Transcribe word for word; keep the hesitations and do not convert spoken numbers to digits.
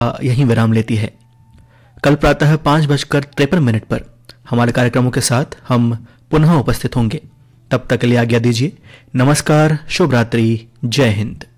यहीं विराम लेती है। कल प्रातः पाँच बजकर तिरपन मिनट पर हमारे कार्यक्रमों के साथ हम पुनः उपस्थित होंगे। तब तक के लिए आज्ञा दीजिए। नमस्कार, शुभ रात्रि, जय हिंद।